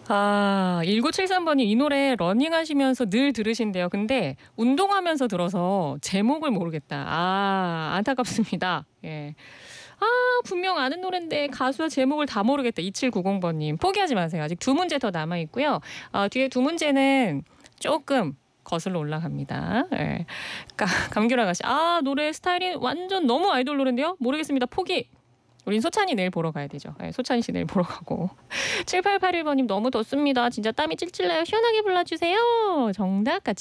아 1973번님 이 노래 러닝하시면서 늘 들으신대요. 근데 운동하면서 들어서 제목을 모르겠다. 아 안타깝습니다. 예. 아 분명 아는 노랜데 가수와 제목을 다 모르겠다. 2790번님 포기하지 마세요. 아직 두 문제 더 남아 있고요. 뒤에 두 문제는 쪼끔 거슬러 올라갑니다. 예. 감귤 아가씨 "아 노래 스타일이 완전 너무 아이돌 노랜데요. 모르겠습니다. 포기." 우린 소찬이 내일 보러 가야 되죠. 예 소찬이 씨 내일 보러 가고. 7881번님 "너무 덥습니다. 진짜 땀이 찔찔 나요. 시원하게 불러 주세요." 정답 같이